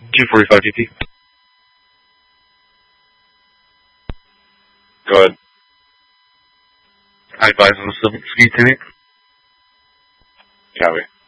245 GP. Go ahead. I advise on the speed tuning. Copy.